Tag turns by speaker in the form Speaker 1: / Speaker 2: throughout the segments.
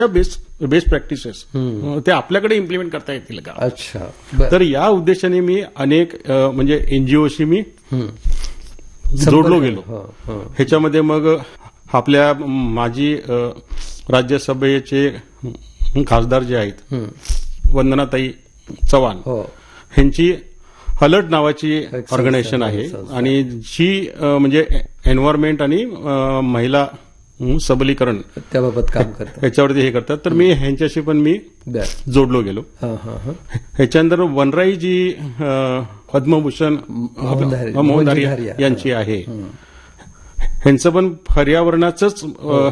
Speaker 1: Best practices ते आपल्याकडे implement करता येतील का.
Speaker 2: अच्छा.
Speaker 1: तर या उद्देशाने मी अनेक म्हणजे एनजीओशी मी जोडलो गेलो. ह्याच्यामध्ये मग आपल्या माजी राज्यसभेचे खासदार जे आहेत वंदनाताई चव्हाण ह्यांची अलर्ट नावाची ऑर्गनायझेशन आहे आणि जी म्हणजे एन्व्हायरमेंट आणि महिला सबलीकरण
Speaker 2: त्याबाबत काम करतात,
Speaker 1: ह्याच्यावरती हे करतात. तर मी ह्यांच्याशी पण मी जोडलो गेलो. ह्याच्यानंतर वनराई जी पद्मभूषण मोहनधारी यांची आहे, ह्यांचं पण पर्यावरणाचंच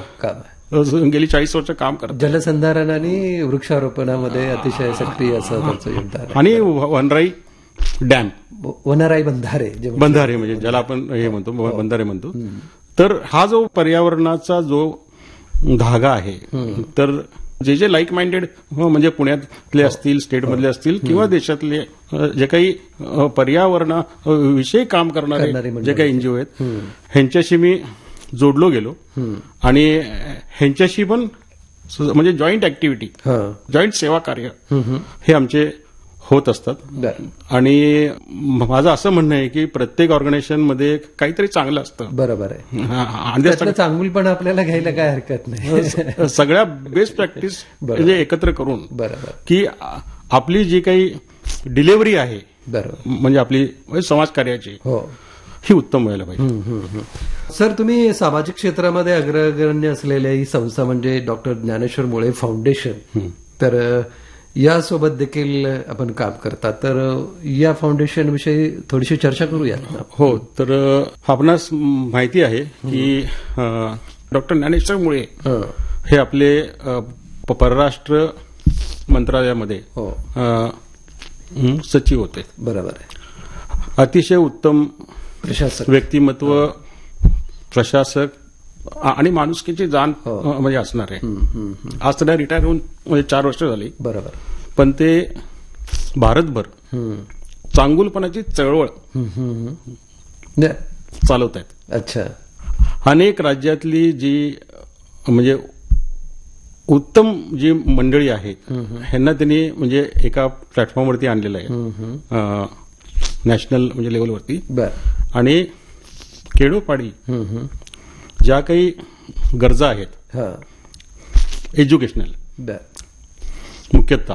Speaker 1: गेली 40 वर्ष काम करतात.
Speaker 2: जलसंधारण आणि वृक्षारोपणामध्ये अतिशय सक्रिय असं त्यांचं योगदान.
Speaker 1: आणि वनराई डॅम,
Speaker 2: वनराई बंधारे
Speaker 1: म्हणजे ज्याला आपण हे म्हणतो बंधारे म्हणतो. तर हा जो पर्यावरणाचा जो धागा आहे, तर जे लाईक माइंडेड म्हणजे पुण्यातले असतील, स्टेटमधले असतील किंवा देशातले जे काही पर्यावरणाविषयी काम करणारे जे काही एनजीओ आहेत, ह्यांच्याशी मी जोडलो गेलो आणि ह्यांच्याशी पण म्हणजे जॉईंट ऍक्टिव्हिटी, जॉईंट सेवा कार्य हे आमचे होत असतात. आणि माझं असं म्हणणं आहे की प्रत्येक ऑर्गनायझेशनमध्ये काहीतरी चांगलं असतं.
Speaker 2: बरोबर आहे. चांगली पण आपल्याला घ्यायला काय हरकत नाही.
Speaker 1: सगळ्या बेस्ट प्रॅक्टिस म्हणजे एकत्र करून
Speaker 2: बरोबर
Speaker 1: की आपली जी काही डिलिव्हरी आहे,
Speaker 2: बरोबर,
Speaker 1: म्हणजे आपली समाजकार्याची ही उत्तम व्हायला पाहिजे.
Speaker 2: सर, तुम्ही सामाजिक क्षेत्रामध्ये अग्रगण्य असलेल्या ही संस्था म्हणजे डॉक्टर ज्ञानेश्वर मुळे फाउंडेशन, तर यासोबत देखील आपण काम करता. तर या फाउंडेशन विषयी थोडीशी चर्चा करूयात ना.
Speaker 1: हो, तर आपणास माहिती आहे की डॉक्टर ज्ञानेश्वर मुळे हे आपले परराष्ट्र मंत्रालयामध्ये सचिव होते.
Speaker 2: बरोबर आहे.
Speaker 1: अतिशय उत्तम
Speaker 2: प्रशासक
Speaker 1: व्यक्तिमत्व, प्रशासक आणि माणुसकीची जाण म्हणजे असणार आहे. आज त्याला रिटायर होऊन म्हणजे 4 वर्ष झाली.
Speaker 2: बरोबर.
Speaker 1: पण ते भारतभर चांगुलपणाची चळवळ चालवत आहेत.
Speaker 2: अच्छा.
Speaker 1: अनेक राज्यातली जी म्हणजे उत्तम जी मंडळी आहेत ह्यांना त्यांनी म्हणजे एका प्लॅटफॉर्मवरती आणलेलं आहे, नॅशनल म्हणजे लेवलवरती. आणि खेडोपाडी ज्या काही गरजा आहेत एज्युकेशनल मुख्यतः,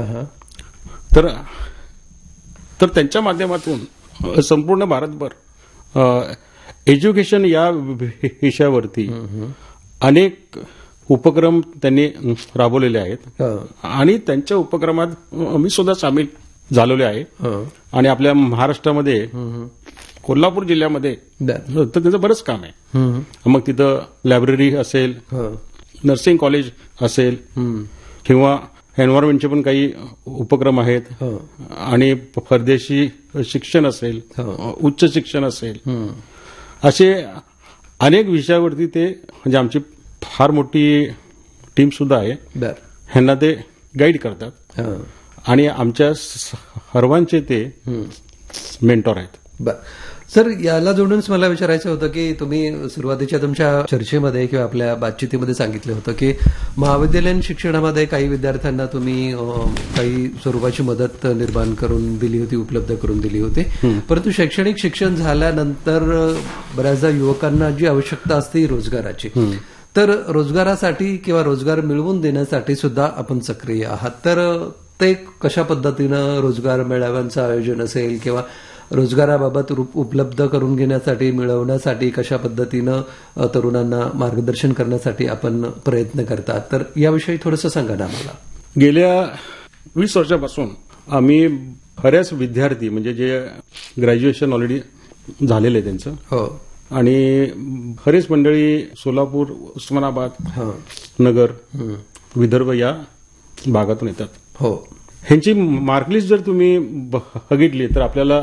Speaker 1: तर त्यांच्या माध्यमातून संपूर्ण भारतभर एज्युकेशन या विषयावरती अनेक उपक्रम त्यांनी राबवलेले आहेत आणि त्यांच्या उपक्रमात मी सुद्धा सामील झालेलो आहे. आणि आपल्या महाराष्ट्रामध्ये कोल्हापूर जिल्ह्यामध्ये तर त्याचं बरंच काम आहे. मग तिथं लायब्ररी असेल, नर्सिंग कॉलेज असेल किंवा एन्व्हायरमेंटचे पण काही उपक्रम आहेत आणि परदेशी शिक्षण असेल, उच्च शिक्षण असेल, असे अनेक विषयावरती ते म्हणजे आमची फार मोठी टीम सुद्धा आहे. ह्यांना ते गाईड करतात आणि आमच्या सर्वांचे ते मेंटॉर आहेत.
Speaker 2: सर, याला जोडूनच मला विचारायचं होतं की तुम्ही सुरुवातीच्या तुमच्या चर्चेमध्ये किंवा आपल्या बातचीतीमध्ये सांगितलं होतं की महाविद्यालयीन शिक्षणामध्ये काही विद्यार्थ्यांना तुम्ही काही स्वरूपाची मदत निर्माण करून दिली होती, उपलब्ध करून दिली होती. परंतु शैक्षणिक शिक्षण झाल्यानंतर बऱ्याचदा युवकांना जी आवश्यकता असते रोजगाराची, तर रोजगारासाठी किंवा रोजगार मिळवून देण्यासाठी सुद्धा आपण सक्रिय आहात. तर ते कशा पद्धतीनं रोजगार मेळाव्यांचं आयोजन असेल किंवा रोजगाराबाबत उपलब्ध करून घेण्यासाठी, मिळवण्यासाठी कशा पद्धतीनं तरुणांना मार्गदर्शन करण्यासाठी आपण प्रयत्न करतात, तर याविषयी थोडंसं सांगा ना मला.
Speaker 1: गेल्या 20 वर्षापासून आम्ही बऱ्याच विद्यार्थी म्हणजे जे ग्रॅज्युएशन ऑलरेडी झालेलं आहे त्यांचं, आणि बरेच मंडळी सोलापूर, उस्मानाबाद, नगर, विदर्भ या भागातून येतात. ह्यांची मार्कलिस्ट जर तुम्ही बघितली तर आपल्याला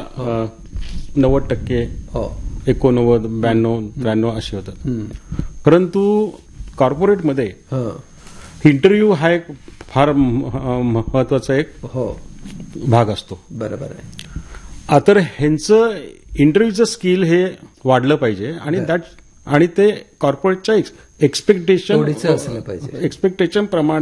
Speaker 1: 90%, 89, 92, 93 असे होतात. परंतु कॉर्पोरेटमध्ये इंटरव्ह्यू हा एक फार महत्वाचा एक भाग असतो.
Speaker 2: बरोबर आहे.
Speaker 1: तर ह्यांचं इंटरव्ह्यूचं स्किल हे वाढलं पाहिजे आणि ते कॉर्पोरेटच्या एक्सपेक्टेशन
Speaker 2: प्रमाणे